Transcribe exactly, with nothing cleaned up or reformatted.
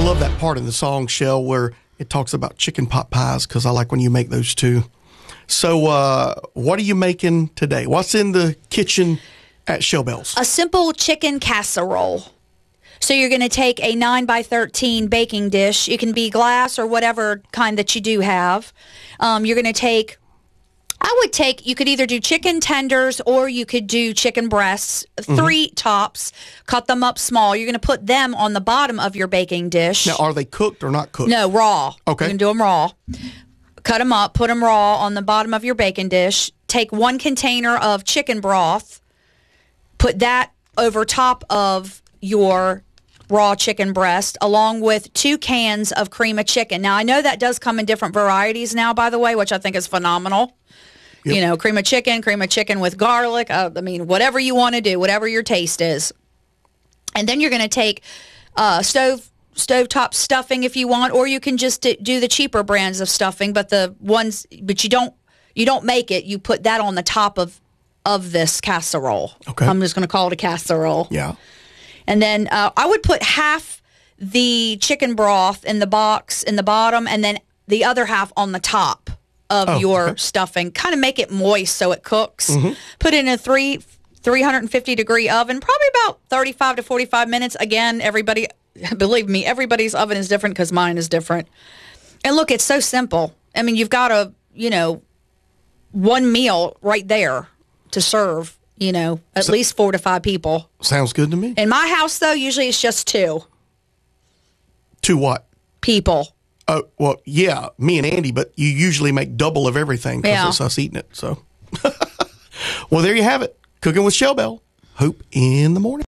love that part in the song, Shell, where it talks about chicken pot pies, because I like when you make those too. So uh, what are you making today? What's in the kitchen at Shell Bells? A simple chicken casserole. So you're going to take a nine by thirteen baking dish. It can be glass or whatever kind that you do have. Um, you're going to take, I would take, you could either do chicken tenders or you could do chicken breasts, three mm-hmm. tops, cut them up small. You're going to put them on the bottom of your baking dish. Now, are they cooked or not cooked? No, raw. Okay. You can do them raw. Cut them up, put them raw on the bottom of your baking dish. Take one container of chicken broth, put that over top of your raw chicken breast, along with two cans of cream of chicken. Now, I know that does come in different varieties now, by the way, which I think is phenomenal. Yep. You know, cream of chicken, cream of chicken with garlic. Uh, I mean, whatever you want to do, whatever your taste is. And then you're going to take uh, stove stovetop stuffing if you want, or you can just do the cheaper brands of stuffing, but the ones, but you don't you don't make it. You put that on the top of of this casserole. Okay. I'm just going to call it a casserole. Yeah. And then uh, I would put half the chicken broth in the box in the bottom, and then the other half on the top of oh, your okay. stuffing. Kind of make it moist so it cooks. Mm-hmm. Put it in a three, 350 degree oven, probably about thirty-five to forty-five minutes. Again, everybody, believe me, everybody's oven is different because mine is different. And look, it's so simple. I mean, you've got a, you know, one meal right there to serve. You know, at so, least four to five people. Sounds good to me. In my house, though, usually it's just two. Two what? People. Oh, well, yeah, me and Andy, but you usually make double of everything because yeah. it's us eating it. So, well, there you have it. Cooking with Shell Bell. Hope in the morning.